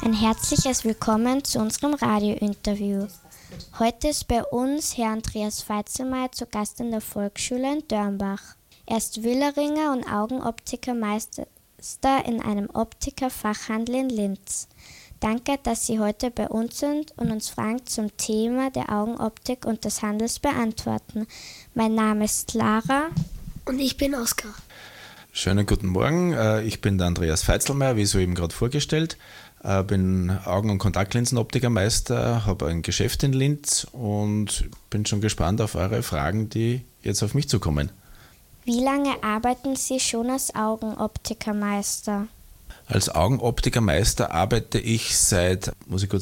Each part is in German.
Ein herzliches Willkommen zu unserem Radiointerview. Heute ist bei uns Herr Andreas Veitzelmeier zu Gast in der Volksschule in Dörnbach. Er ist Willeringer und Augenoptikermeister in einem Optikerfachhandel in Linz. Danke, dass Sie heute bei uns sind und uns Fragen zum Thema der Augenoptik und des Handels beantworten. Mein Name ist Lara. Und ich bin Oskar. Schönen guten Morgen, ich bin der Andreas Veitzelmeier, wie soeben gerade vorgestellt. Bin Augen- und Kontaktlinsenoptikermeister, habe ein Geschäft in Linz und bin schon gespannt auf eure Fragen, die jetzt auf mich zukommen. Wie lange arbeiten Sie schon als Augenoptikermeister? Als Augenoptikermeister arbeite ich seit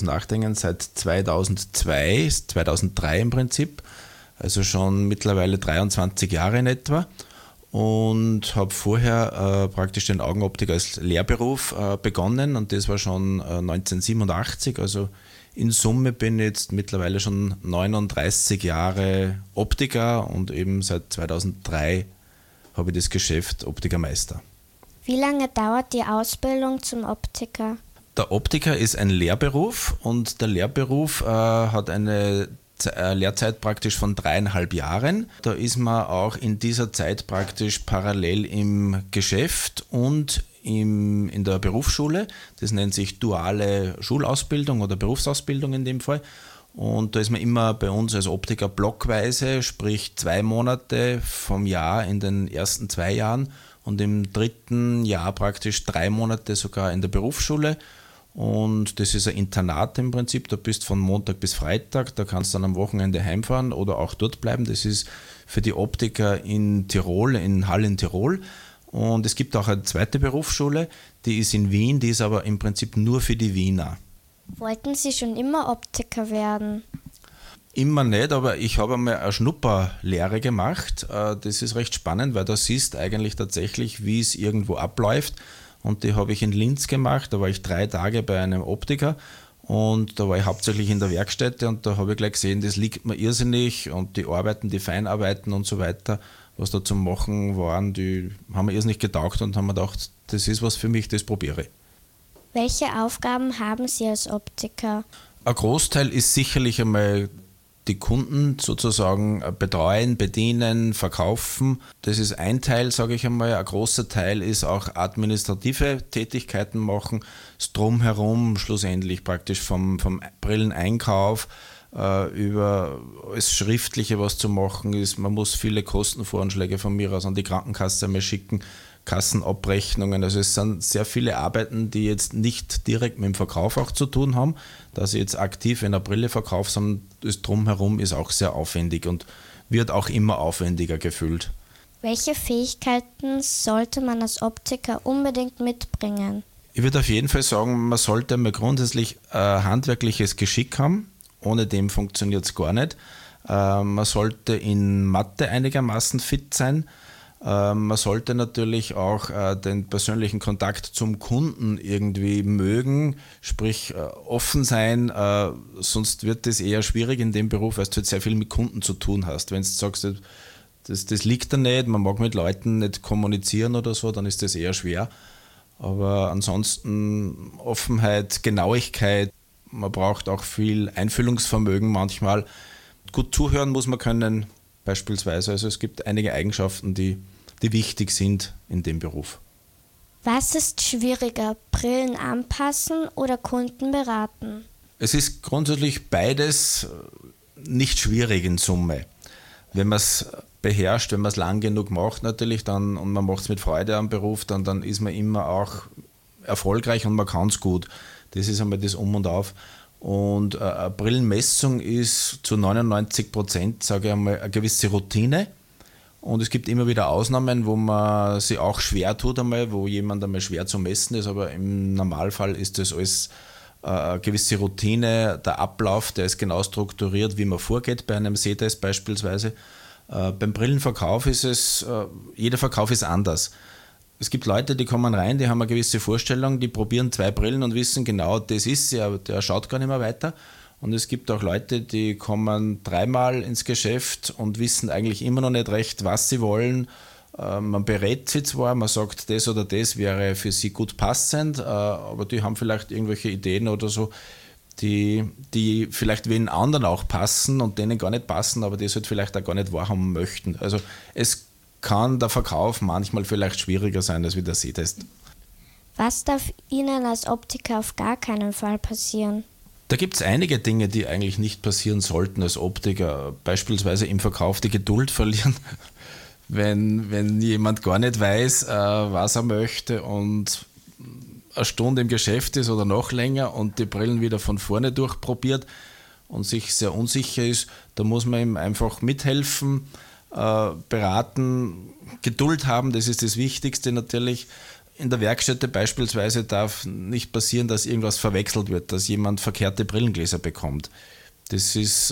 2002, 2003 im Prinzip, also schon mittlerweile 23 Jahre in etwa. Und habe vorher praktisch den Augenoptik als Lehrberuf begonnen und das war schon 1987, also in Summe bin ich jetzt mittlerweile schon 39 Jahre Optiker und eben seit 2003 habe ich das Geschäft Optikermeister. Wie lange dauert die Ausbildung zum Optiker? Der Optiker ist ein Lehrberuf und der Lehrberuf hat eine Lehrzeit praktisch von 3,5 Jahren. Da ist man auch in dieser Zeit praktisch parallel im Geschäft und in der Berufsschule. Das nennt sich duale Schulausbildung oder Berufsausbildung in dem Fall. Und da ist man immer bei uns als Optiker blockweise, sprich 2 Monate vom Jahr in den ersten 2 Jahren und im 3. Jahr praktisch 3 Monate sogar in der Berufsschule. Und das ist ein Internat im Prinzip, da bist du von Montag bis Freitag, da kannst du dann am Wochenende heimfahren oder auch dort bleiben. Das ist für die Optiker in Tirol, in Hall in Tirol. Und es gibt auch eine zweite Berufsschule, die ist in Wien, die ist aber im Prinzip nur für die Wiener. Wollten Sie schon immer Optiker werden? Immer nicht, aber ich habe einmal eine Schnupperlehre gemacht. Das ist recht spannend, weil da siehst eigentlich tatsächlich, wie es irgendwo abläuft. Und die habe ich in Linz gemacht, da war ich 3 Tage bei einem Optiker und da war ich hauptsächlich in der Werkstätte und da habe ich gleich gesehen, das liegt mir irrsinnig und die Arbeiten, die Feinarbeiten und so weiter, was da zum Machen waren, die haben mir irrsinnig getaugt und haben mir gedacht, das ist was für mich, das probiere ich. Welche Aufgaben haben Sie als Optiker? Ein Großteil ist sicherlich einmal die Kunden sozusagen betreuen, bedienen, verkaufen. Das ist ein Teil, sage ich einmal. Ein großer Teil ist auch administrative Tätigkeiten machen, das Drumherum schlussendlich praktisch vom Brilleneinkauf über das Schriftliche, was zu machen ist. Man muss viele Kostenvoranschläge von mir aus an die Krankenkasse einmal schicken, Kassenabrechnungen. Also es sind sehr viele Arbeiten, die jetzt nicht direkt mit dem Verkauf auch zu tun haben. Dass ich jetzt aktiv in der Brille verkaufe, sondern das Drumherum ist auch sehr aufwendig und wird auch immer aufwendiger gefühlt. Welche Fähigkeiten sollte man als Optiker unbedingt mitbringen? Ich würde auf jeden Fall sagen, man sollte mal grundsätzlich handwerkliches Geschick haben. Ohne dem funktioniert es gar nicht. Man sollte in Mathe einigermaßen fit sein. Man sollte natürlich auch den persönlichen Kontakt zum Kunden irgendwie mögen, sprich offen sein, sonst wird es eher schwierig in dem Beruf, weil du halt sehr viel mit Kunden zu tun hast. Wenn du sagst, das liegt da nicht, man mag mit Leuten nicht kommunizieren oder so, dann ist das eher schwer. Aber ansonsten Offenheit, Genauigkeit, man braucht auch viel Einfühlungsvermögen manchmal. Gut zuhören muss man können, beispielsweise. Also es gibt einige Eigenschaften, die wichtig sind in dem Beruf. Was ist schwieriger, Brillen anpassen oder Kunden beraten? Es ist grundsätzlich beides nicht schwierig in Summe. Wenn man es beherrscht, wenn man es lang genug macht natürlich dann und man macht es mit Freude am Beruf, dann ist man immer auch erfolgreich und man kann es gut. Das ist einmal das Um und Auf. Und eine Brillenmessung ist zu 99%, sage ich einmal, eine gewisse Routine. Und es gibt immer wieder Ausnahmen, wo man sich auch schwer tut einmal, wo jemand einmal schwer zu messen ist, aber im Normalfall ist das alles eine gewisse Routine, der Ablauf, der ist genau strukturiert, wie man vorgeht bei einem Sehtest beispielsweise. Beim Brillenverkauf ist es, jeder Verkauf ist anders. Es gibt Leute, die kommen rein, die haben eine gewisse Vorstellung, die probieren 2 Brillen und wissen genau, das ist sie, aber der schaut gar nicht mehr weiter. Und es gibt auch Leute, die kommen 3-mal ins Geschäft und wissen eigentlich immer noch nicht recht, was sie wollen Man berät sie zwar, man sagt, das oder das wäre für sie gut passend, aber die haben vielleicht irgendwelche Ideen oder so, die vielleicht wen anderen auch passen und denen gar nicht passen, aber die es halt vielleicht auch gar nicht wahrhaben möchten. Also es kann der Verkauf manchmal vielleicht schwieriger sein als wie der Sehtest. Was darf Ihnen als Optiker auf gar keinen Fall passieren? Da gibt es einige Dinge, die eigentlich nicht passieren sollten als Optiker. Beispielsweise im Verkauf die Geduld verlieren, wenn jemand gar nicht weiß, was er möchte und eine Stunde im Geschäft ist oder noch länger und die Brillen wieder von vorne durchprobiert und sich sehr unsicher ist, da muss man ihm einfach mithelfen, beraten, Geduld haben, das ist das Wichtigste natürlich. In der Werkstätte beispielsweise darf nicht passieren, dass irgendwas verwechselt wird, dass jemand verkehrte Brillengläser bekommt. Das ist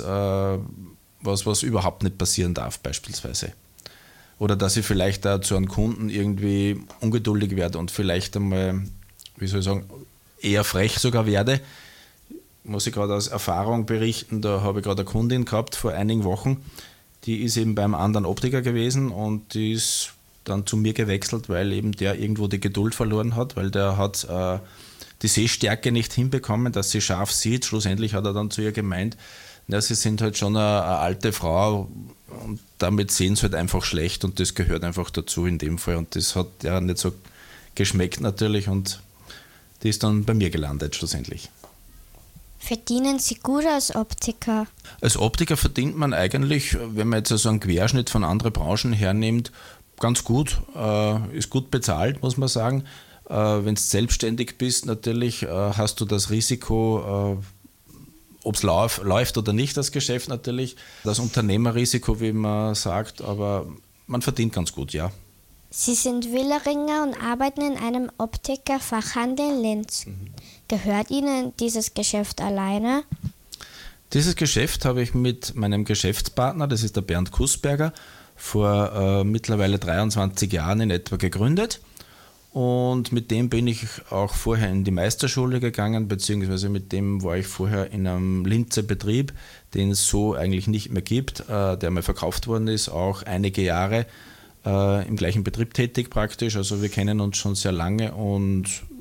was überhaupt nicht passieren darf beispielsweise. Oder dass ich vielleicht da zu einem Kunden irgendwie ungeduldig werde und vielleicht einmal, wie soll ich sagen, eher frech sogar werde. Muss ich gerade aus Erfahrung berichten, da habe ich gerade eine Kundin gehabt vor einigen Wochen, die ist eben beim anderen Optiker gewesen und die ist dann zu mir gewechselt, weil eben der irgendwo die Geduld verloren hat, weil der hat die Sehstärke nicht hinbekommen, dass sie scharf sieht. Schlussendlich hat er dann zu ihr gemeint, ja, sie sind halt schon eine alte Frau und damit sehen sie halt einfach schlecht und das gehört einfach dazu in dem Fall und das hat ja nicht so geschmeckt natürlich und die ist dann bei mir gelandet schlussendlich. Verdienen Sie gut als Optiker? Als Optiker verdient man eigentlich, wenn man jetzt so einen Querschnitt von anderen Branchen hernimmt, ganz gut, ist gut bezahlt, muss man sagen. Wenn du selbstständig bist, natürlich hast du das Risiko, ob es läuft oder nicht, das Geschäft natürlich. Das Unternehmerrisiko, wie man sagt, aber man verdient ganz gut, ja. Sie sind Willeringer und arbeiten in einem Optikerfachhandel in Linz. Gehört Ihnen dieses Geschäft alleine? Dieses Geschäft habe ich mit meinem Geschäftspartner, das ist der Bernd Kussberger, vor mittlerweile 23 Jahren in etwa gegründet. Und mit dem bin ich auch vorher in die Meisterschule gegangen, beziehungsweise mit dem war ich vorher in einem Linzer Betrieb, den es so eigentlich nicht mehr gibt, der mal verkauft worden ist, auch einige Jahre im gleichen Betrieb tätig praktisch. Also wir kennen uns schon sehr lange und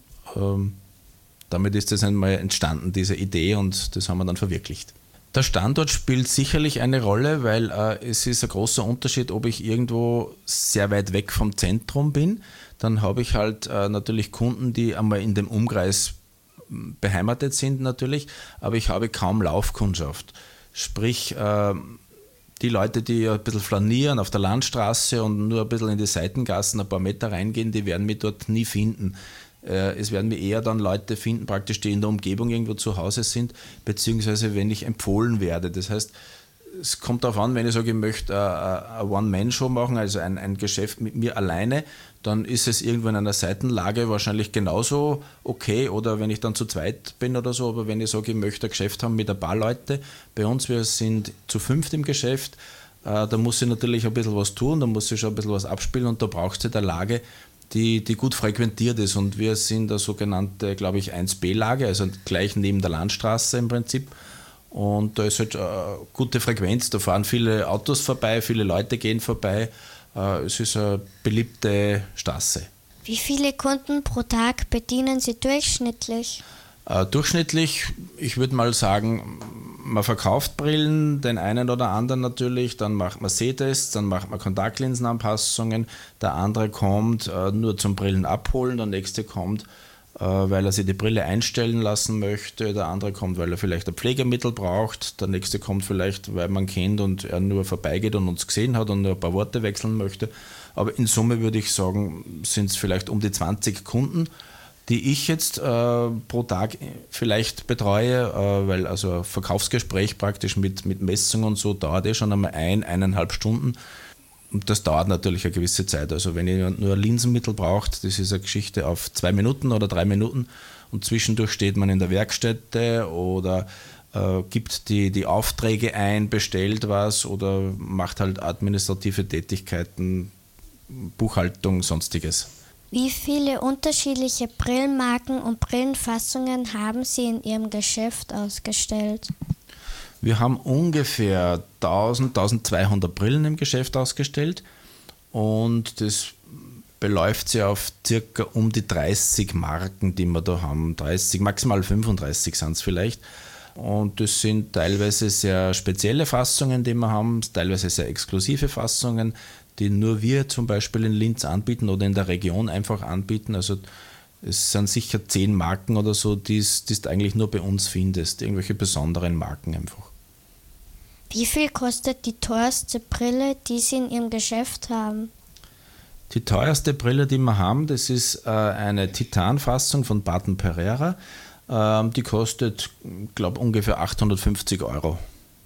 damit ist das einmal entstanden, diese Idee, und das haben wir dann verwirklicht. Der Standort spielt sicherlich eine Rolle, weil es ist ein großer Unterschied, ob ich irgendwo sehr weit weg vom Zentrum bin. Dann habe ich halt natürlich Kunden, die einmal in dem Umkreis beheimatet sind natürlich, aber ich habe kaum Laufkundschaft. Sprich, die Leute, die ein bisschen flanieren auf der Landstraße und nur ein bisschen in die Seitengassen ein paar Meter reingehen, die werden mich dort nie finden. Es werden mir eher dann Leute finden, praktisch, die in der Umgebung irgendwo zu Hause sind, beziehungsweise wenn ich empfohlen werde. Das heißt, es kommt darauf an, wenn ich sage, ich möchte eine One-Man-Show machen, also ein Geschäft mit mir alleine, dann ist es irgendwo in einer Seitenlage wahrscheinlich genauso okay, oder wenn ich dann zu zweit bin oder so, aber wenn ich sage, ich möchte ein Geschäft haben mit ein paar Leute, bei uns, wir sind zu 5 im Geschäft, da muss ich natürlich ein bisschen was tun, da muss ich schon ein bisschen was abspielen und da braucht es eine Lage, die gut frequentiert ist, und wir sind eine sogenannte, glaube ich, 1B-Lage, also gleich neben der Landstraße im Prinzip, und da ist halt eine gute Frequenz, da fahren viele Autos vorbei, viele Leute gehen vorbei, es ist eine beliebte Straße. Wie viele Kunden pro Tag bedienen Sie durchschnittlich? Durchschnittlich, ich würde mal sagen, man verkauft Brillen, den einen oder anderen natürlich, dann macht man Sehtests, dann macht man Kontaktlinsenanpassungen, der andere kommt nur zum Brillen abholen, der nächste kommt, weil er sich die Brille einstellen lassen möchte, der andere kommt, weil er vielleicht ein Pflegemittel braucht, der nächste kommt vielleicht, weil man kennt und er nur vorbeigeht und uns gesehen hat und nur ein paar Worte wechseln möchte. Aber in Summe würde ich sagen, sind es vielleicht um die 20 Kunden, die ich jetzt pro Tag vielleicht betreue, weil also ein Verkaufsgespräch praktisch mit Messung und so dauert schon einmal 1,5 Stunden. Und das dauert natürlich eine gewisse Zeit. Also wenn ihr nur ein Linsenmittel braucht, das ist eine Geschichte auf 2 Minuten oder 3 Minuten, und zwischendurch steht man in der Werkstätte oder gibt die Aufträge ein, bestellt was oder macht halt administrative Tätigkeiten, Buchhaltung, sonstiges. Wie viele unterschiedliche Brillenmarken und Brillenfassungen haben Sie in Ihrem Geschäft ausgestellt? Wir haben ungefähr 1200 Brillen im Geschäft ausgestellt und das beläuft sich auf circa um die 30 Marken, die wir da haben. 30, maximal 35 sind es vielleicht. Und das sind teilweise sehr spezielle Fassungen, die wir haben, teilweise sehr exklusive Fassungen, die nur wir zum Beispiel in Linz anbieten oder in der Region einfach anbieten. Also es sind sicher 10 Marken oder so, die du eigentlich nur bei uns findest, irgendwelche besonderen Marken einfach. Wie viel kostet die teuerste Brille, die Sie in Ihrem Geschäft haben? Die teuerste Brille, die wir haben, das ist eine Titanfassung von Barton Pereira. Die kostet, glaube ich, ungefähr 850 €.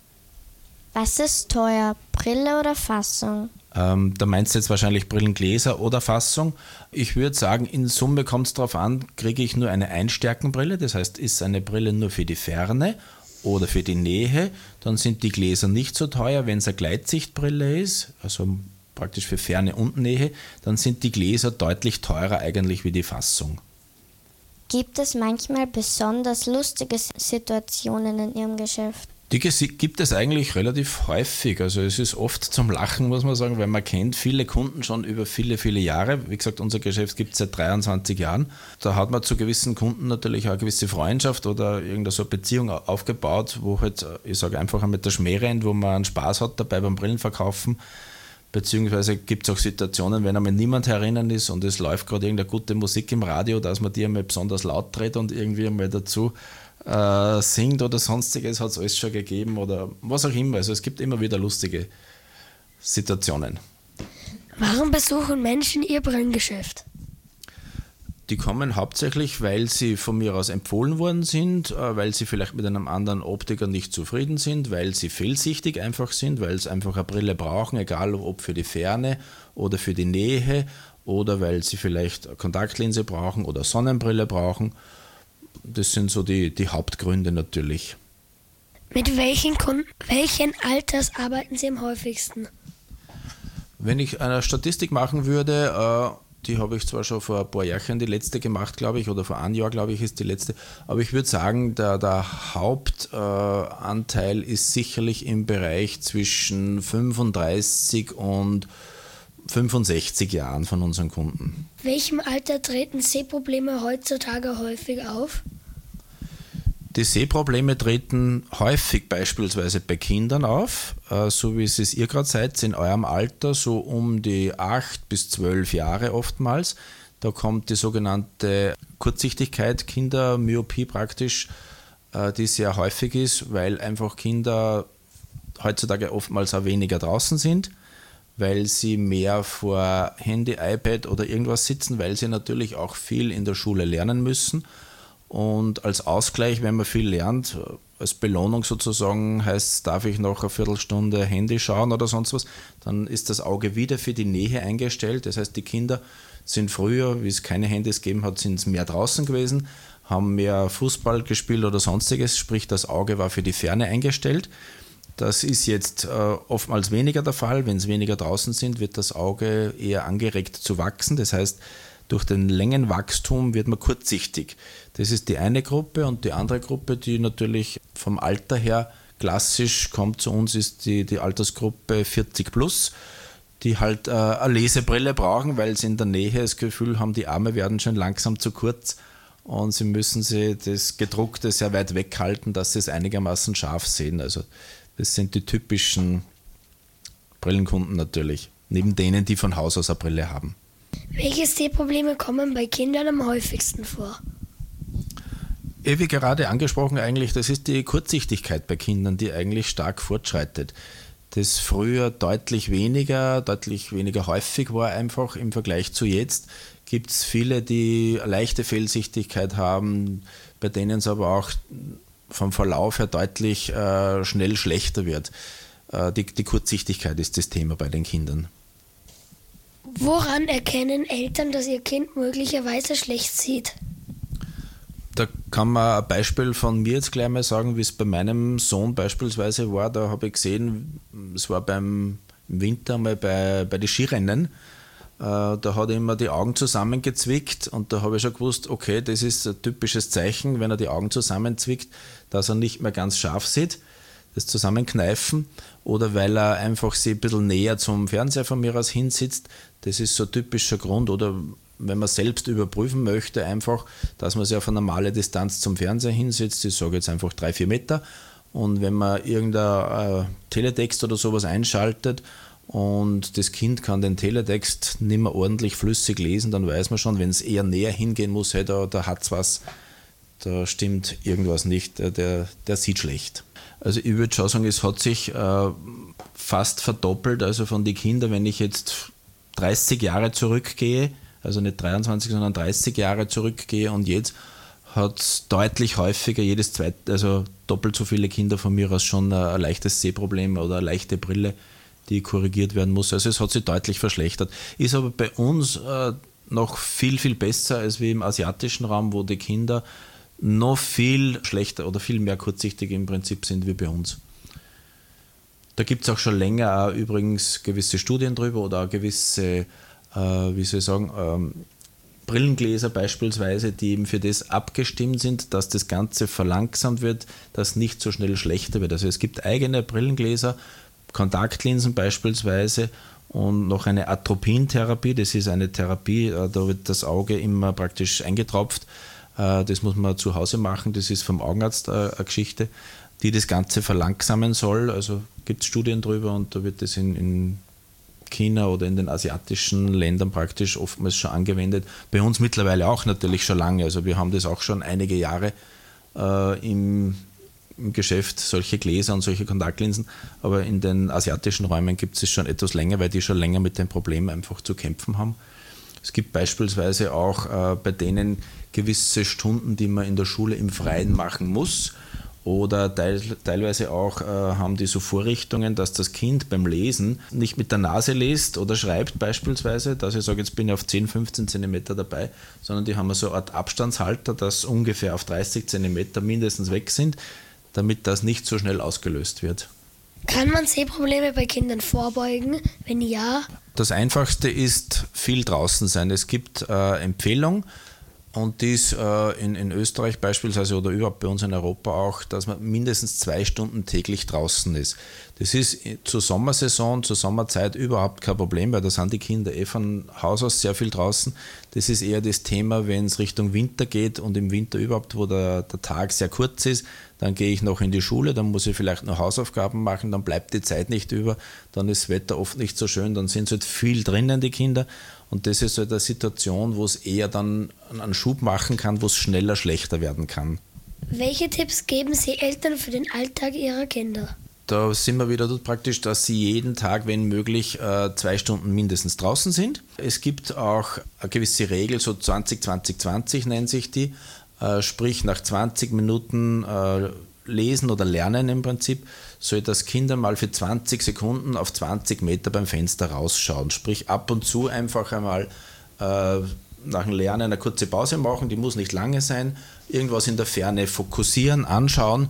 Was ist teuer, Brille oder Fassung? Da meinst du jetzt wahrscheinlich Brillengläser oder Fassung. Ich würde sagen, in Summe kommt es darauf an, kriege ich nur eine Einstärkenbrille, das heißt, ist eine Brille nur für die Ferne oder für die Nähe, dann sind die Gläser nicht so teuer. Wenn es eine Gleitsichtbrille ist, also praktisch für Ferne und Nähe, dann sind die Gläser deutlich teurer eigentlich wie die Fassung. Gibt es manchmal besonders lustige Situationen in Ihrem Geschäft? Die gibt es eigentlich relativ häufig. Also es ist oft zum Lachen, muss man sagen, weil man kennt viele Kunden schon über viele, viele Jahre. Wie gesagt, unser Geschäft gibt es seit 23 Jahren. Da hat man zu gewissen Kunden natürlich auch eine gewisse Freundschaft oder irgendeine so Beziehung aufgebaut, wo halt, ich sage einfach mit der Schmäh rennt, wo man einen Spaß hat dabei beim Brillenverkaufen. Beziehungsweise gibt es auch Situationen, wenn einmal niemand herinnen ist und es läuft gerade irgendeine gute Musik im Radio, dass man die einmal besonders laut dreht und irgendwie einmal dazu singt oder sonstiges, hat es alles schon gegeben oder was auch immer. Also es gibt immer wieder lustige Situationen. Warum besuchen Menschen Ihr Brillengeschäft? Die kommen hauptsächlich, weil sie von mir aus empfohlen worden sind, weil sie vielleicht mit einem anderen Optiker nicht zufrieden sind, weil sie fehlsichtig einfach sind, weil sie einfach eine Brille brauchen, egal ob für die Ferne oder für die Nähe oder weil sie vielleicht Kontaktlinse brauchen oder Sonnenbrille brauchen. Das sind so die Hauptgründe natürlich. Mit welchen Alters arbeiten Sie am häufigsten? Wenn ich eine Statistik machen würde, die habe ich zwar schon vor ein paar Jahren die letzte gemacht, glaube ich, oder vor einem Jahr, glaube ich, ist die letzte. Aber ich würde sagen, der Hauptanteil ist sicherlich im Bereich zwischen 35 und 65 Jahren von unseren Kunden. Welchem Alter treten Sehprobleme heutzutage häufig auf? Die Sehprobleme treten häufig beispielsweise bei Kindern auf, so wie es ihr gerade seid, in eurem Alter, so um die 8 bis 12 Jahre oftmals. Da kommt die sogenannte Kurzsichtigkeit, Kindermyopie praktisch, die sehr häufig ist, weil einfach Kinder heutzutage oftmals auch weniger draußen sind, weil sie mehr vor Handy, iPad oder irgendwas sitzen, weil sie natürlich auch viel in der Schule lernen müssen. Und als Ausgleich, wenn man viel lernt, als Belohnung sozusagen, heißt, darf ich noch eine Viertelstunde Handy schauen oder sonst was, dann ist das Auge wieder für die Nähe eingestellt. Das heißt, die Kinder sind früher, wie es keine Handys gegeben hat, sind mehr draußen gewesen, haben mehr Fußball gespielt oder sonstiges, sprich das Auge war für die Ferne eingestellt. Das ist jetzt oftmals weniger der Fall. Wenn es weniger draußen sind, wird das Auge eher angeregt zu wachsen. Das heißt, durch den Längenwachstum wird man kurzsichtig. Das ist die eine Gruppe und die andere Gruppe, die natürlich vom Alter her klassisch kommt zu uns, ist die Altersgruppe 40 plus, die halt eine Lesebrille brauchen, weil sie in der Nähe das Gefühl haben, die Arme werden schon langsam zu kurz und sie müssen das Gedruckte sehr weit weghalten, dass sie es einigermaßen scharf sehen. Also das sind die typischen Brillenkunden natürlich, neben denen, die von Haus aus eine Brille haben. Welche Sehprobleme kommen bei Kindern am häufigsten vor? Wie gerade angesprochen eigentlich, das ist die Kurzsichtigkeit bei Kindern, die eigentlich stark fortschreitet. Das früher deutlich weniger häufig war einfach im Vergleich zu jetzt. Gibt es viele, die eine leichte Fehlsichtigkeit haben, bei denen es aber auch vom Verlauf her deutlich schnell schlechter wird. Die Kurzsichtigkeit ist das Thema bei den Kindern. Woran erkennen Eltern, dass ihr Kind möglicherweise schlecht sieht? Da kann man ein Beispiel von mir jetzt gleich mal sagen, wie es bei meinem Sohn beispielsweise war. Da habe ich gesehen, es war im Winter mal bei den Skirennen, da hat er immer die Augen zusammengezwickt und da habe ich schon gewusst, okay, das ist ein typisches Zeichen, wenn er die Augen zusammenzwickt, dass er nicht mehr ganz scharf sieht. das Zusammenkneifen, oder weil er einfach sich ein bisschen näher zum Fernseher von mir aus hinsitzt. Das ist so ein typischer Grund. Oder wenn man selbst überprüfen möchte, einfach, dass man sich auf eine normale Distanz zum Fernseher hinsetzt, ich sage jetzt einfach 3-4 Meter, und wenn man irgendein Teletext oder sowas einschaltet und das Kind kann den Teletext nicht mehr ordentlich flüssig lesen, dann weiß man schon, wenn es eher näher hingehen muss, hey, da hat es was, da stimmt irgendwas nicht, der sieht schlecht. Also ich würde schon sagen, es hat sich fast verdoppelt, also von den Kindern, wenn ich jetzt 30 Jahre zurückgehe, also nicht 23, sondern 30 Jahre zurückgehe, und jetzt hat es deutlich häufiger, jedes zweite, also doppelt so viele Kinder von mir aus schon ein leichtes Sehproblem oder eine leichte Brille, die korrigiert werden muss. Also es hat sich deutlich verschlechtert. Ist aber bei uns noch viel, viel besser als wie im asiatischen Raum, wo die Kinder noch viel schlechter oder viel mehr kurzsichtig im Prinzip sind wie bei uns. Da gibt es auch schon länger auch übrigens gewisse Studien drüber oder auch gewisse, wie soll ich sagen, Brillengläser beispielsweise, die eben für das abgestimmt sind, dass das Ganze verlangsamt wird, dass nicht so schnell schlechter wird. Also es gibt eigene Brillengläser, Kontaktlinsen beispielsweise, und noch eine Atropintherapie, das ist eine Therapie, da wird das Auge immer praktisch eingetropft. Das muss man zu Hause machen, das ist vom Augenarzt eine Geschichte, die das Ganze verlangsamen soll. Also gibt es Studien drüber, und da wird das in China oder in den asiatischen Ländern praktisch oftmals schon angewendet. Bei uns mittlerweile auch natürlich schon lange. Also wir haben das auch schon einige Jahre im Geschäft, solche Gläser und solche Kontaktlinsen. Aber in den asiatischen Räumen gibt es schon etwas länger, weil die schon länger mit dem Problem einfach zu kämpfen haben. Es gibt beispielsweise auch bei denen gewisse Stunden, die man in der Schule im Freien machen muss. Oder teilweise auch haben die so Vorrichtungen, dass das Kind beim Lesen nicht mit der Nase liest oder schreibt beispielsweise, dass ich sage, jetzt bin ich auf 10, 15 cm dabei, sondern die haben so eine Art Abstandshalter, dass ungefähr auf 30 cm mindestens weg sind, damit das nicht so schnell ausgelöst wird. Kann man Sehprobleme bei Kindern vorbeugen? Wenn ja? Das Einfachste ist viel draußen sein. Es gibt Empfehlung, und die ist in Österreich beispielsweise oder überhaupt bei uns in Europa auch, dass man mindestens 2 Stunden täglich draußen ist. Das ist zur Sommersaison, zur Sommerzeit überhaupt kein Problem, weil da sind die Kinder von Haus aus sehr viel draußen. Das ist eher das Thema, wenn es Richtung Winter geht und im Winter überhaupt, wo der Tag sehr kurz ist, dann gehe ich noch in die Schule, dann muss ich vielleicht noch Hausaufgaben machen, dann bleibt die Zeit nicht über, dann ist das Wetter oft nicht so schön, dann sind sie halt viel drinnen, die Kinder. Und das ist halt eine Situation, wo es eher dann einen Schub machen kann, wo es schneller schlechter werden kann. Welche Tipps geben Sie Eltern für den Alltag ihrer Kinder? Da sind wir wieder dort praktisch, dass sie jeden Tag, wenn möglich, 2 Stunden mindestens draußen sind. Es gibt auch eine gewisse Regel, so 20-20-20 nennt sich die, sprich nach 20 Minuten lesen oder lernen im Prinzip, soll das Kind einmal für 20 Sekunden auf 20 Meter beim Fenster rausschauen. Sprich ab und zu einfach einmal nach dem Lernen eine kurze Pause machen, die muss nicht lange sein, irgendwas in der Ferne fokussieren, anschauen,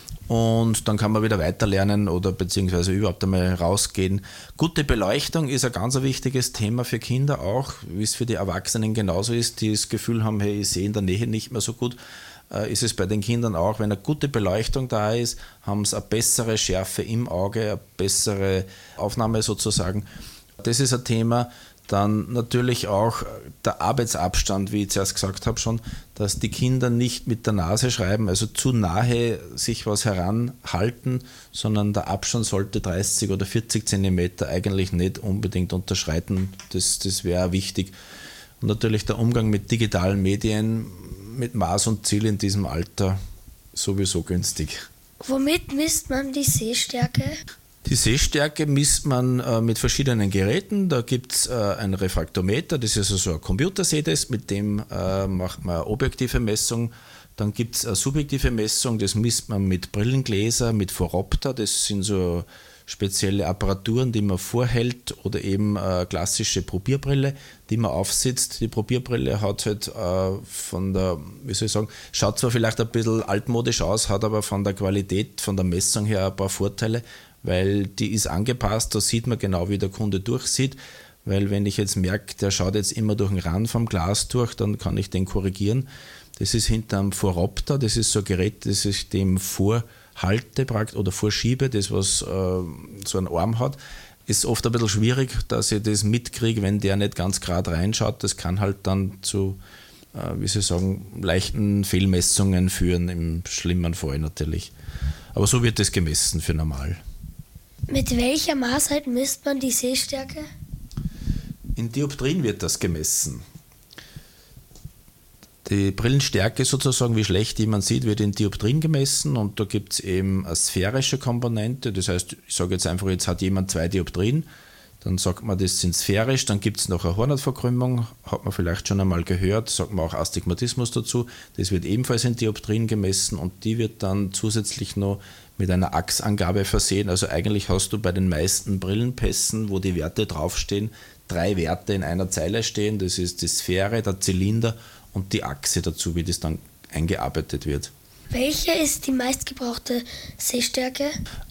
und dann kann man wieder weiterlernen oder beziehungsweise überhaupt einmal rausgehen. Gute Beleuchtung ist ein ganz wichtiges Thema für Kinder auch, wie es für die Erwachsenen genauso ist, die das Gefühl haben, hey, ich sehe in der Nähe nicht mehr so gut. Ist es bei den Kindern auch, wenn eine gute Beleuchtung da ist, haben sie eine bessere Schärfe im Auge, eine bessere Aufnahme sozusagen. Das ist ein Thema. Dann natürlich auch der Arbeitsabstand, wie ich zuerst gesagt habe schon, dass die Kinder nicht mit der Nase schreiben, also zu nahe sich was heranhalten, sondern der Abstand sollte 30 oder 40 Zentimeter eigentlich nicht unbedingt unterschreiten. Das wäre wichtig. Und natürlich der Umgang mit digitalen Medien, mit Maß und Ziel in diesem Alter sowieso günstig. Womit misst man die Sehstärke? Die Sehstärke misst man mit verschiedenen Geräten. Da gibt es ein Refraktometer, das ist also ein Computerseh-Test, mit dem macht man eine objektive Messung. Dann gibt es eine subjektive Messung, das misst man mit Brillengläser, mit Phoropter, das sind so spezielle Apparaturen, die man vorhält, oder eben klassische Probierbrille, die man aufsetzt. Die Probierbrille hat halt von der, wie soll ich sagen, schaut zwar vielleicht ein bisschen altmodisch aus, hat aber von der Qualität, von der Messung her ein paar Vorteile, weil die ist angepasst, da sieht man genau, wie der Kunde durchsieht, weil wenn ich jetzt merke, der schaut jetzt immer durch den Rand vom Glas durch, dann kann ich den korrigieren. Das ist hinter einem Phoropter, das ist so ein Gerät, das ich dem vor halte oder vorschiebe, das was so einen Arm hat, ist oft ein bisschen schwierig, dass ich das mitkriege, wenn der nicht ganz gerade reinschaut. Das kann halt dann zu, leichten Fehlmessungen führen, im schlimmen Fall natürlich. Aber so wird das gemessen für normal. Mit welcher Maßeinheit misst man die Sehstärke? In Dioptrien wird das gemessen. Die Brillenstärke sozusagen, wie schlecht jemand sieht, wird in Dioptrien gemessen und da gibt es eben eine sphärische Komponente. Das heißt, ich sage jetzt einfach, jetzt hat jemand 2 Dioptrien, dann sagt man, das sind sphärisch, dann gibt es noch eine Hornhautverkrümmung, hat man vielleicht schon einmal gehört, sagt man auch Astigmatismus dazu, das wird ebenfalls in Dioptrien gemessen und die wird dann zusätzlich noch mit einer Achsangabe versehen. Also eigentlich hast du bei den meisten Brillenpässen, wo die Werte draufstehen, 3 Werte in einer Zeile stehen, das ist die Sphäre, der Zylinder und die Achse dazu, wie das dann eingearbeitet wird. Welche ist die meistgebrauchte Sehstärke?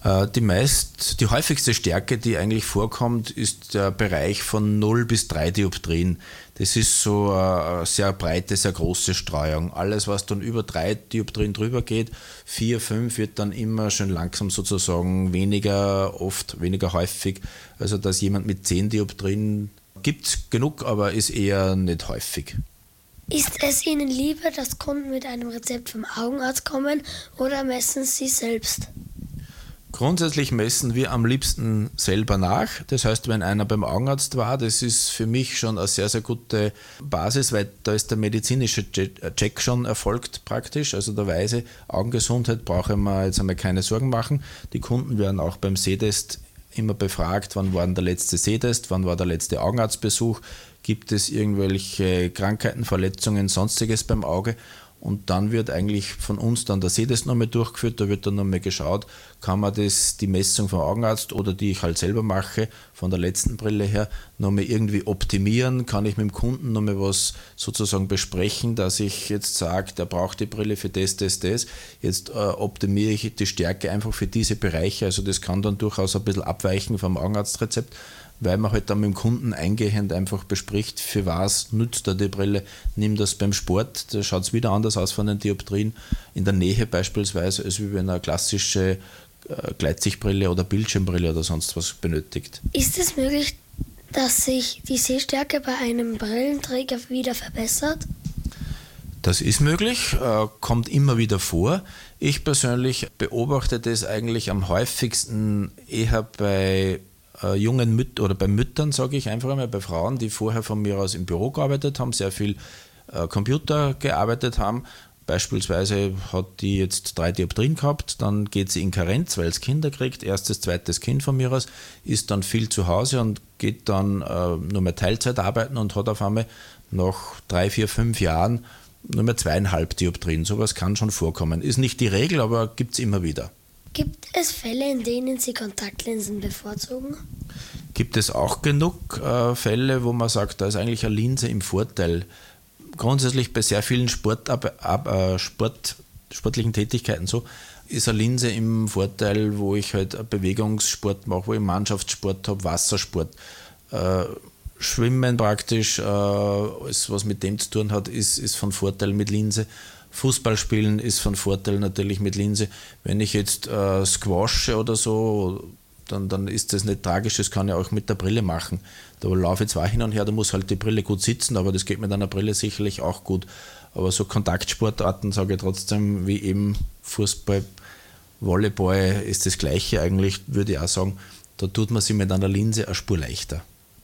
Die häufigste Stärke, die eigentlich vorkommt, ist der Bereich von 0 bis 3 Dioptrien. Das ist so eine sehr breite, sehr große Streuung. Alles, was dann über 3 Dioptrien drüber geht, 4, 5 wird dann immer schön langsam sozusagen weniger häufig. Also dass jemand mit 10 Dioptrien gibt es genug, aber ist eher nicht häufig. Ist es Ihnen lieber, dass Kunden mit einem Rezept vom Augenarzt kommen oder messen Sie selbst? Grundsätzlich messen wir am liebsten selber nach. Das heißt, wenn einer beim Augenarzt war, das ist für mich schon eine sehr, sehr gute Basis, weil da ist der medizinische Check schon erfolgt praktisch. Also da weiß ich, Augengesundheit brauche ich mir jetzt einmal keine Sorgen machen. Die Kunden werden auch beim Sehtest immer befragt, wann war denn der letzte Sehtest, wann war der letzte Augenarztbesuch, gibt es irgendwelche Krankheiten, Verletzungen, sonstiges beim Auge und dann wird eigentlich von uns dann der Sehtest nochmal durchgeführt, da wird dann nochmal geschaut, kann man die Messung vom Augenarzt oder die ich halt selber mache, von der letzten Brille her, nochmal irgendwie optimieren, kann ich mit dem Kunden nochmal was sozusagen besprechen, dass ich jetzt sage, der braucht die Brille für das, jetzt optimiere ich die Stärke einfach für diese Bereiche, also das kann dann durchaus ein bisschen abweichen vom Augenarztrezept, weil man halt dann mit dem Kunden eingehend einfach bespricht, für was nützt er die Brille. Nimm das beim Sport, da schaut es wieder anders aus von den Dioptrien, in der Nähe beispielsweise, als wie wenn er eine klassische Gleitsichtbrille oder Bildschirmbrille oder sonst was benötigt. Ist es möglich, dass sich die Sehstärke bei einem Brillenträger wieder verbessert? Das ist möglich, kommt immer wieder vor. Ich persönlich beobachte das eigentlich am häufigsten eher bei jungen Müttern oder bei Müttern, sage ich einfach einmal, bei Frauen, die vorher von mir aus im Büro gearbeitet haben, sehr viel Computer gearbeitet haben. Beispielsweise hat die jetzt 3 Dioptrien gehabt, dann geht sie in Karenz, weil es Kinder kriegt, erstes, zweites Kind von mir aus, ist dann viel zu Hause und geht dann nur mehr Teilzeit arbeiten und hat auf einmal nach 3, 4, 5 Jahren nur mehr 2,5 Dioptrien. Sowas kann schon vorkommen. Ist nicht die Regel, aber gibt es immer wieder. Gibt es Fälle, in denen Sie Kontaktlinsen bevorzugen? Gibt es auch genug Fälle, wo man sagt, da ist eigentlich eine Linse im Vorteil. Grundsätzlich bei sehr vielen sportlichen Tätigkeiten so, ist eine Linse im Vorteil, wo ich halt Bewegungssport mache, wo ich Mannschaftssport habe, Wassersport. Schwimmen praktisch, alles was mit dem zu tun hat, ist von Vorteil mit Linse. Fußball spielen ist von Vorteil natürlich mit Linse. Wenn ich jetzt squashe oder so, dann ist das nicht tragisch, das kann ich auch mit der Brille machen. Da laufe ich zwar hin und her, da muss halt die Brille gut sitzen, aber das geht mit einer Brille sicherlich auch gut. Aber so Kontaktsportarten, sage ich trotzdem, wie eben Fußball, Volleyball, ist das Gleiche eigentlich, würde ich auch sagen. Da tut man sich mit einer Linse eine Spur leichter.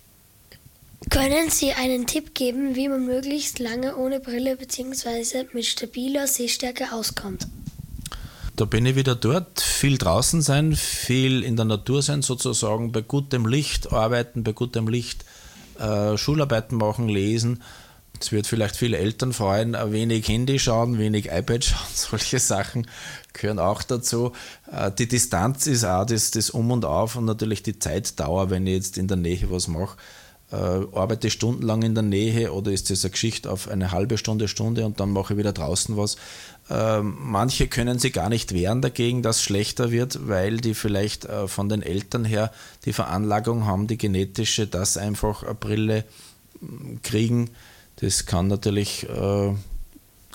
Können Sie einen Tipp geben, wie man möglichst lange ohne Brille bzw. mit stabiler Sehstärke auskommt? Da bin ich wieder dort, viel draußen sein, viel in der Natur sein sozusagen, bei gutem Licht arbeiten, bei gutem Licht Schularbeiten machen, lesen. Es wird vielleicht viele Eltern freuen, ein wenig Handy schauen, wenig iPad schauen, solche Sachen gehören auch dazu. Die Distanz ist auch das Um und Auf und natürlich die Zeitdauer, wenn ich jetzt in der Nähe was mache. Arbeite ich stundenlang in der Nähe oder ist das eine Geschichte auf eine halbe Stunde und dann mache ich wieder draußen was. Manche können sich gar nicht wehren dagegen, dass es schlechter wird, weil die vielleicht von den Eltern her die Veranlagung haben, die genetische, dass einfach eine Brille kriegen. Das kann natürlich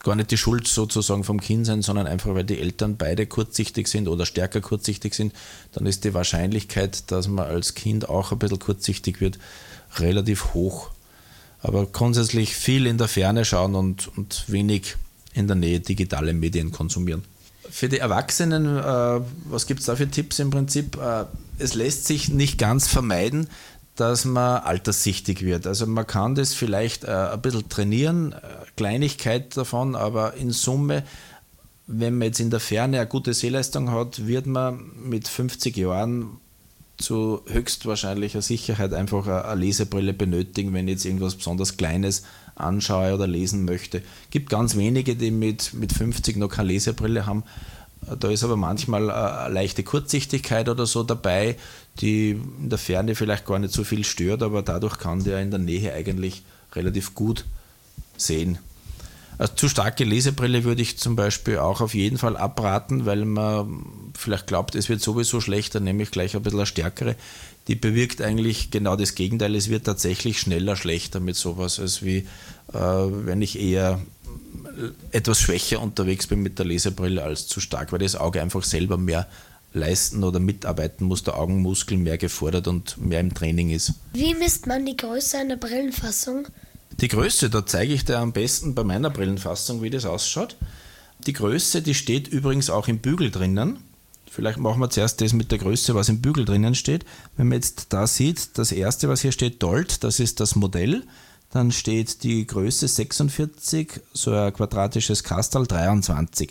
gar nicht die Schuld sozusagen vom Kind sein, sondern einfach, weil die Eltern beide kurzsichtig sind oder stärker kurzsichtig sind, dann ist die Wahrscheinlichkeit, dass man als Kind auch ein bisschen kurzsichtig wird, relativ hoch. Aber grundsätzlich viel in der Ferne schauen und wenig in der Nähe digitale Medien konsumieren. Für die Erwachsenen, was gibt es da für Tipps im Prinzip? Es lässt sich nicht ganz vermeiden, dass man alterssichtig wird. Also man kann das vielleicht ein bisschen trainieren, Kleinigkeit davon, aber in Summe, wenn man jetzt in der Ferne eine gute Sehleistung hat, wird man mit 50 Jahren zu höchstwahrscheinlicher Sicherheit einfach eine Lesebrille benötigen, wenn ich jetzt irgendwas besonders Kleines anschaue oder lesen möchte. Es gibt ganz wenige, die mit 50 noch keine Lesebrille haben. Da ist aber manchmal eine leichte Kurzsichtigkeit oder so dabei, die in der Ferne vielleicht gar nicht so viel stört, aber dadurch kann der in der Nähe eigentlich relativ gut sehen. Also zu starke Lesebrille würde ich zum Beispiel auch auf jeden Fall abraten, weil man vielleicht glaubt, es wird sowieso schlechter, nämlich gleich ein bisschen eine stärkere. Die bewirkt eigentlich genau das Gegenteil, es wird tatsächlich schneller schlechter mit sowas, als wie wenn ich eher etwas schwächer unterwegs bin mit der Lesebrille als zu stark, weil das Auge einfach selber mehr leisten oder mitarbeiten muss, der Augenmuskel mehr gefordert und mehr im Training ist. Wie misst man die Größe einer Brillenfassung? Die Größe, da zeige ich dir am besten bei meiner Brillenfassung, wie das ausschaut. Die Größe, die steht übrigens auch im Bügel drinnen. Vielleicht machen wir zuerst das mit der Größe, was im Bügel drinnen steht. Wenn man jetzt da sieht, das erste, was hier steht, Dolt, das ist das Modell. Dann steht die Größe 46, so ein quadratisches Kastel 23.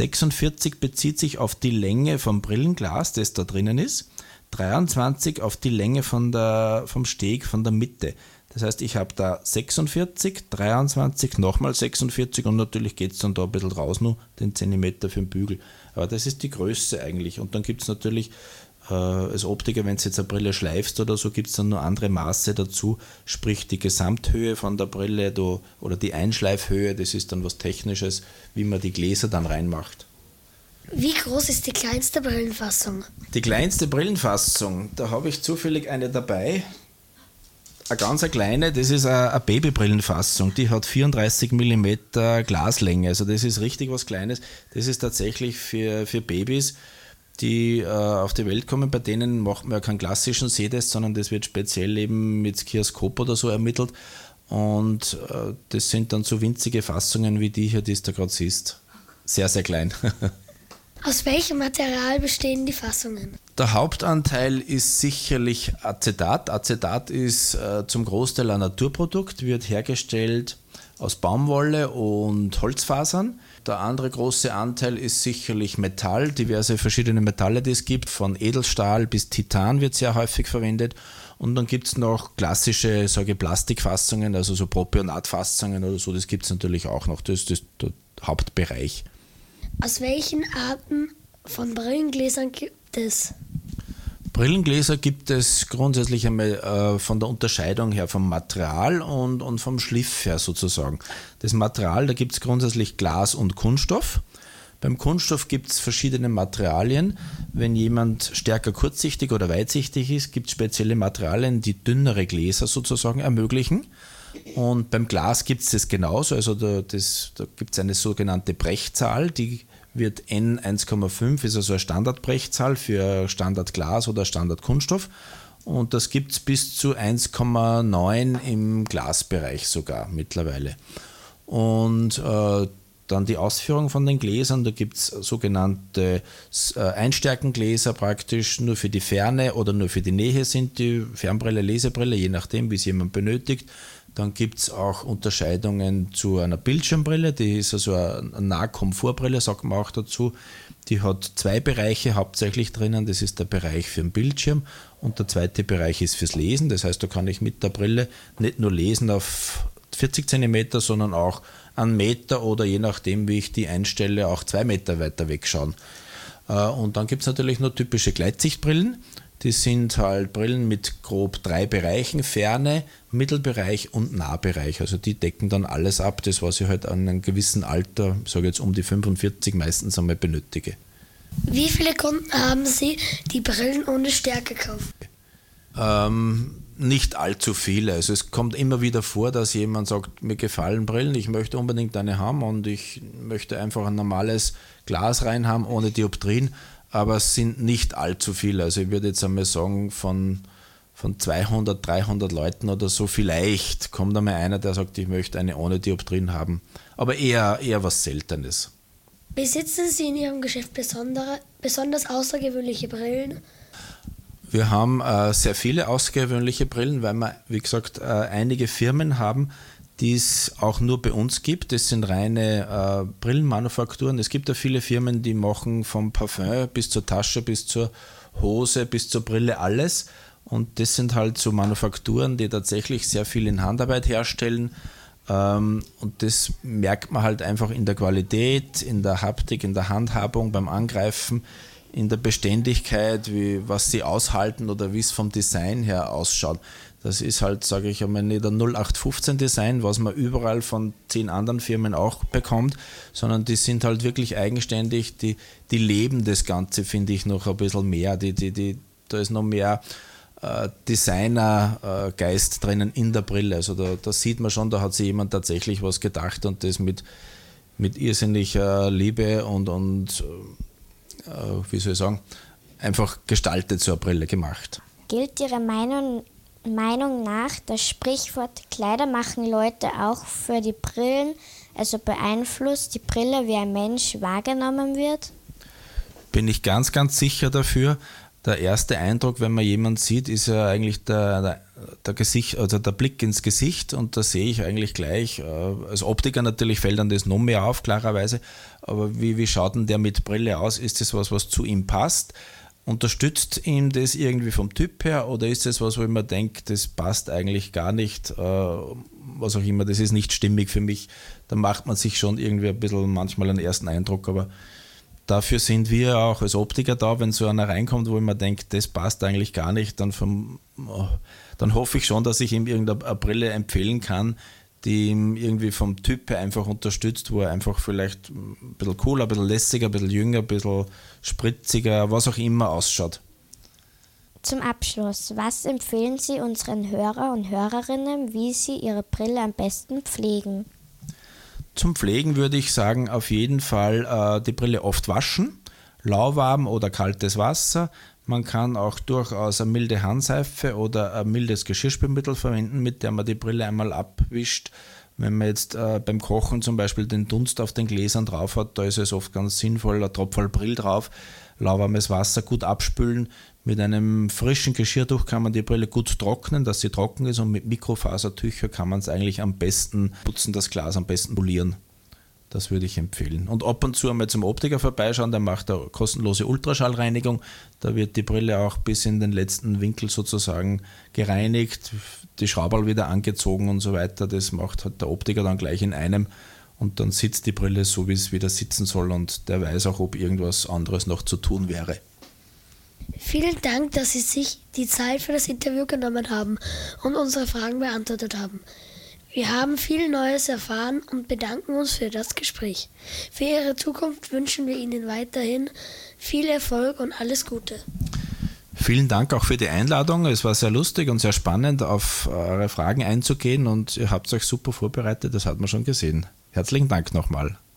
46 bezieht sich auf die Länge vom Brillenglas, das da drinnen ist. 23 auf die Länge vom Steg, von der Mitte. Das heißt, ich habe da 46, 23, nochmal 46 und natürlich geht es dann da ein bisschen raus, nur den Zentimeter für den Bügel. Aber das ist die Größe eigentlich. Und dann gibt es natürlich als Optiker, wenn du jetzt eine Brille schleifst oder so, gibt es dann nur andere Maße dazu, sprich die Gesamthöhe von der Brille oder die Einschleifhöhe, das ist dann was Technisches, wie man die Gläser dann reinmacht. Wie groß ist die kleinste Brillenfassung? Die kleinste Brillenfassung, da habe ich zufällig eine dabei. Eine ganz kleine, das ist eine Babybrillenfassung, die hat 34 mm Glaslänge, also das ist richtig was Kleines. Das ist tatsächlich für Babys, die auf die Welt kommen, bei denen macht man ja keinen klassischen Sehtest, sondern das wird speziell eben mit Kioskop oder so ermittelt und das sind dann so winzige Fassungen wie die hier, die du gerade siehst. Sehr, sehr klein. Aus welchem Material bestehen die Fassungen? Der Hauptanteil ist sicherlich Acetat. Acetat ist zum Großteil ein Naturprodukt, wird hergestellt aus Baumwolle und Holzfasern. Der andere große Anteil ist sicherlich Metall, diverse verschiedene Metalle, die es gibt, von Edelstahl bis Titan wird sehr häufig verwendet. Und dann gibt es noch klassische, Plastikfassungen, also so Propionatfassungen oder so, das gibt es natürlich auch noch, das ist der Hauptbereich. Aus welchen Arten von Brillengläsern gibt es? Brillengläser gibt es grundsätzlich einmal von der Unterscheidung her vom Material und vom Schliff her sozusagen. Das Material, da gibt es grundsätzlich Glas und Kunststoff. Beim Kunststoff gibt es verschiedene Materialien. Wenn jemand stärker kurzsichtig oder weitsichtig ist, gibt es spezielle Materialien, die dünnere Gläser sozusagen ermöglichen. Und beim Glas gibt es das genauso, also da gibt es eine sogenannte Brechzahl, die wird N1,5, ist also eine Standardbrechzahl für Standardglas oder Standardkunststoff und das gibt es bis zu 1,9 im Glasbereich sogar mittlerweile. Und dann die Ausführung von den Gläsern, da gibt es sogenannte Einstärkengläser praktisch, nur für die Ferne oder nur für die Nähe sind die Fernbrille, Lesebrille, je nachdem, wie es jemand benötigt. Dann gibt es auch Unterscheidungen zu einer Bildschirmbrille, die ist also eine Nahkomfortbrille, sagt man auch dazu. Die hat zwei Bereiche hauptsächlich drinnen, das ist der Bereich für den Bildschirm und der zweite Bereich ist fürs Lesen. Das heißt, da kann ich mit der Brille nicht nur lesen auf 40 cm, sondern auch 1 Meter oder je nachdem, wie ich die einstelle, auch 2 Meter weiter wegschauen. Und dann gibt es natürlich nur typische Gleitsichtbrillen. Die sind halt Brillen mit grob 3 Bereichen, Ferne, Mittelbereich und Nahbereich. Also die decken dann alles ab, das was ich halt an einem gewissen Alter, ich sage jetzt um die 45 meistens einmal benötige. Wie viele Kunden haben Sie, die Brillen ohne Stärke kaufen? Nicht allzu viele. Also es kommt immer wieder vor, dass jemand sagt, mir gefallen Brillen, ich möchte unbedingt eine haben und ich möchte einfach ein normales Glas rein haben, ohne Dioptrien, aber es sind nicht allzu viele. Also ich würde jetzt einmal sagen, von 200, 300 Leuten oder so vielleicht kommt einmal einer, der sagt, ich möchte eine ohne Dioptrien haben, aber eher was Seltenes. Besitzen Sie in Ihrem Geschäft besonders außergewöhnliche Brillen? Wir haben sehr viele außergewöhnliche Brillen, weil wir, wie gesagt, einige Firmen haben, die es auch nur bei uns gibt. Das sind reine Brillenmanufakturen. Es gibt ja viele Firmen, die machen vom Parfüm bis zur Tasche, bis zur Hose, bis zur Brille alles. Und das sind halt so Manufakturen, die tatsächlich sehr viel in Handarbeit herstellen. Und das merkt man halt einfach in der Qualität, in der Haptik, in der Handhabung, beim Angreifen, in der Beständigkeit, was sie aushalten oder wie es vom Design her ausschaut. Das ist halt, sage ich einmal, nicht ein 0815 Design, was man überall von 10 anderen Firmen auch bekommt, sondern die sind halt wirklich eigenständig, die leben das Ganze, finde ich, noch ein bisschen mehr. Da ist noch mehr Designergeist drinnen in der Brille. Also da sieht man schon, da hat sich jemand tatsächlich was gedacht und das mit irrsinniger Liebe und wie soll ich sagen, einfach gestaltet, so eine Brille gemacht. Gilt Ihrer Meinung nach das Sprichwort, Kleider machen Leute auch für die Brillen, also beeinflusst die Brille, wie ein Mensch wahrgenommen wird? Bin ich ganz, ganz sicher dafür. Der erste Eindruck, wenn man jemanden sieht, ist ja eigentlich der Gesicht, also der Blick ins Gesicht, und da sehe ich eigentlich gleich, als Optiker natürlich fällt dann das noch mehr auf, klarerweise, aber wie schaut denn der mit Brille aus? Ist das was zu ihm passt? Unterstützt ihm das irgendwie vom Typ her, oder ist das was, wo ich mir denke, das passt eigentlich gar nicht, was auch immer, das ist nicht stimmig für mich? Da macht man sich schon irgendwie ein bisschen manchmal einen ersten Eindruck, aber dafür sind wir auch als Optiker da, wenn so einer reinkommt, wo ich mir denke, das passt eigentlich gar nicht, dann hoffe ich schon, dass ich ihm irgendeine Brille empfehlen kann, die ihm irgendwie vom Typ her einfach unterstützt, wo er einfach vielleicht ein bisschen cooler, ein bisschen lässiger, ein bisschen jünger, ein bisschen spritziger, was auch immer ausschaut. Zum Abschluss, was empfehlen Sie unseren Hörer und Hörerinnen, wie sie ihre Brille am besten pflegen? Zum Pflegen würde ich sagen, auf jeden Fall die Brille oft waschen, lauwarm oder kaltes Wasser. Man kann auch durchaus eine milde Handseife oder ein mildes Geschirrspülmittel verwenden, mit der man die Brille einmal abwischt. Wenn man jetzt beim Kochen zum Beispiel den Dunst auf den Gläsern drauf hat, da ist es oft ganz sinnvoll, ein Tropferl Brill drauf, lauwarmes Wasser gut abspülen. Mit einem frischen Geschirrtuch kann man die Brille gut trocknen, dass sie trocken ist, und mit Mikrofasertüchern kann man es eigentlich am besten putzen, das Glas am besten polieren. Das würde ich empfehlen. Und ab und zu einmal zum Optiker vorbeischauen, der macht eine kostenlose Ultraschallreinigung. Da wird die Brille auch bis in den letzten Winkel sozusagen gereinigt, die Schrauberl wieder angezogen und so weiter. Das macht halt der Optiker dann gleich in einem, und dann sitzt die Brille so, wie es wieder sitzen soll, und der weiß auch, ob irgendwas anderes noch zu tun wäre. Vielen Dank, dass Sie sich die Zeit für das Interview genommen haben und unsere Fragen beantwortet haben. Wir haben viel Neues erfahren und bedanken uns für das Gespräch. Für Ihre Zukunft wünschen wir Ihnen weiterhin viel Erfolg und alles Gute. Vielen Dank auch für die Einladung. Es war sehr lustig und sehr spannend, auf eure Fragen einzugehen, und ihr habt euch super vorbereitet, das hat man schon gesehen. Herzlichen Dank nochmal.